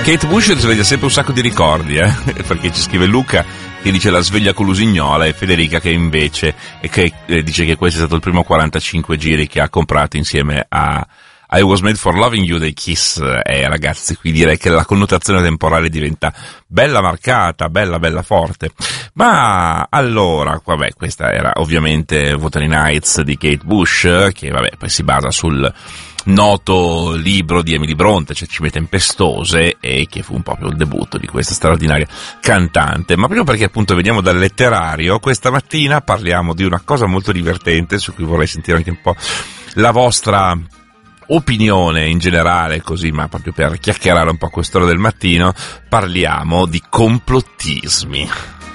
Kate Bush sveglia sempre un sacco di ricordi, perché ci scrive Luca che dice la sveglia con l'usignola, e Federica che invece dice che questo è stato il primo 45 giri che ha comprato insieme a I Was Made for Loving You dei Kiss. Ragazzi, qui direi che la connotazione temporale diventa bella marcata, bella forte. Ma allora, vabbè, questa era ovviamente Wuthering Heights di Kate Bush, che vabbè poi si basa sul noto libro di Emily Bronte, cioè Cime tempestose, e che fu un po' il debutto di questa straordinaria cantante. Ma proprio perché appunto veniamo dal letterario, questa mattina parliamo di una cosa molto divertente su cui vorrei sentire anche un po' la vostra opinione in generale, così, ma proprio per chiacchierare un po' a quest'ora del mattino. Parliamo di complottismi.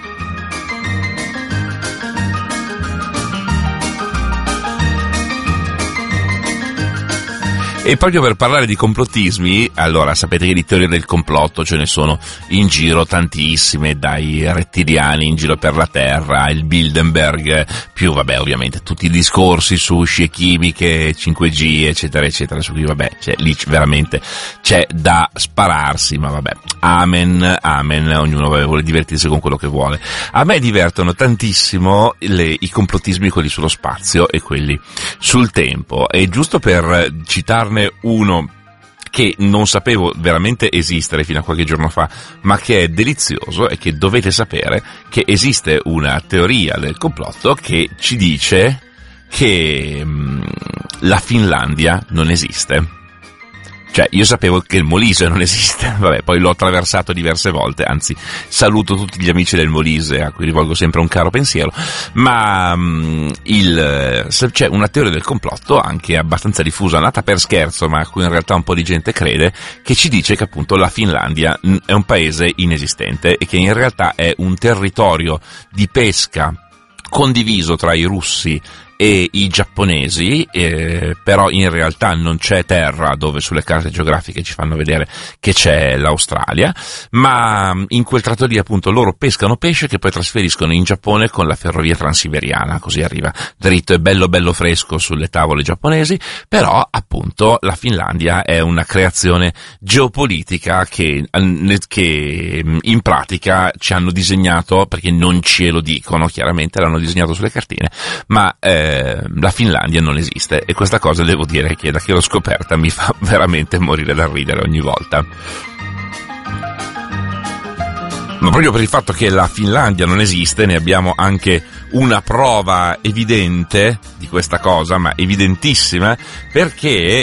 E proprio per parlare di complottismi, allora sapete che di teorie del complotto ce ne sono in giro tantissime, dai rettiliani in giro per la Terra, il Bilderberg, più vabbè ovviamente tutti i discorsi su scie chimiche, 5G eccetera eccetera, su cui vabbè lì veramente c'è da spararsi, ma vabbè, amen, ognuno vuole divertirsi con quello che vuole. A me divertono tantissimo i complottismi, quelli sullo spazio e quelli sul tempo, e giusto per citarne uno che non sapevo veramente esistere fino a qualche giorno fa, ma che è delizioso, e che dovete sapere che esiste una teoria del complotto che ci dice che la Finlandia non esiste. Cioè, io sapevo che il Molise non esiste, vabbè, poi l'ho attraversato diverse volte, anzi, saluto tutti gli amici del Molise, a cui rivolgo sempre un caro pensiero, ma c'è una teoria del complotto, anche abbastanza diffusa, nata per scherzo, ma a cui in realtà un po' di gente crede, che ci dice che appunto la Finlandia è un paese inesistente, e che in realtà è un territorio di pesca condiviso tra i russi e i giapponesi, però in realtà non c'è terra dove sulle carte geografiche ci fanno vedere che c'è l'Australia, ma in quel tratto lì appunto loro pescano pesce che poi trasferiscono in Giappone con la ferrovia transiberiana, così arriva dritto e bello fresco sulle tavole giapponesi. Però appunto la Finlandia è una creazione geopolitica che in pratica ci hanno disegnato, perché non ce lo dicono chiaramente, l'hanno disegnato sulle cartine, ma la Finlandia non esiste, e questa cosa devo dire che da che l'ho scoperta mi fa veramente morire da ridere ogni volta. Ma proprio per il fatto che la Finlandia non esiste, ne abbiamo anche una prova evidente di questa cosa, ma evidentissima, perché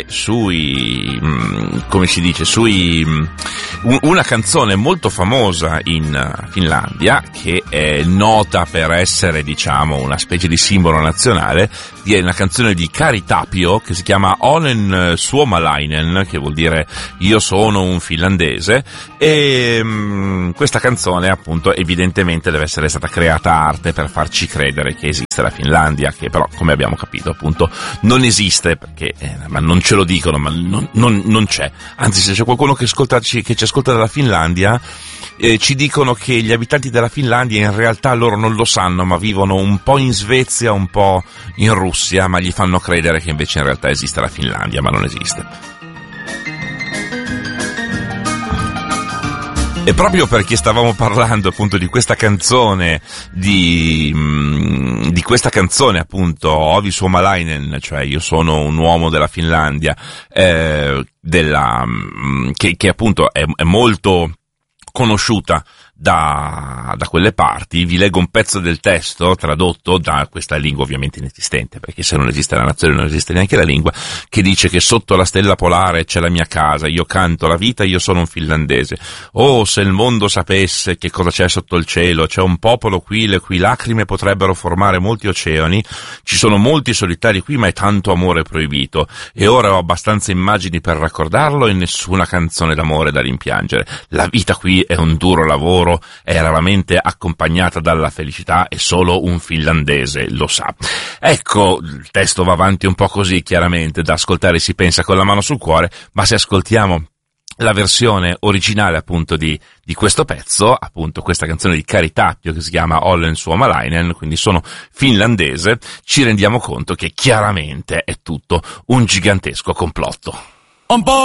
una canzone molto famosa in Finlandia, che è nota per essere, diciamo, una specie di simbolo nazionale, è una canzone di Kari Tapio che si chiama Olen Suomalainen, che vuol dire io sono un finlandese, e questa canzone appunto evidentemente deve essere stata creata a arte per farci credere che esiste la Finlandia, che però, come abbiamo capito, appunto non esiste, perché ma non ce lo dicono, ma non c'è. Anzi, se c'è qualcuno che ci ascolta dalla Finlandia, ci dicono che gli abitanti della Finlandia in realtà loro non lo sanno, ma vivono un po' in Svezia, un po' in Russia, ma gli fanno credere che invece in realtà esiste la Finlandia, ma non esiste. E proprio perché stavamo parlando appunto di questa canzone, di questa canzone appunto Ovi Suomalainen, cioè io sono un uomo della Finlandia, che appunto è molto conosciuta da quelle parti, vi leggo un pezzo del testo tradotto da questa lingua ovviamente inesistente, perché se non esiste la nazione non esiste neanche la lingua, che dice che sotto la stella polare c'è la mia casa, io canto la vita, io sono un finlandese. Oh, se il mondo sapesse che cosa c'è sotto il cielo, c'è un popolo qui, le cui lacrime potrebbero formare molti oceani, ci sono molti solitari qui, ma è tanto amore proibito, e ora ho abbastanza immagini per raccordarlo e nessuna canzone d'amore da rimpiangere. La vita qui è un duro lavoro, è raramente accompagnata dalla felicità, e solo un finlandese lo sa. Ecco, il testo va avanti un po' così, chiaramente da ascoltare si pensa con la mano sul cuore, ma se ascoltiamo la versione originale appunto di questo pezzo, appunto questa canzone di Kari Tapio che si chiama Olen Suomalainen, quindi sono finlandese, ci rendiamo conto che chiaramente è tutto un gigantesco complotto. On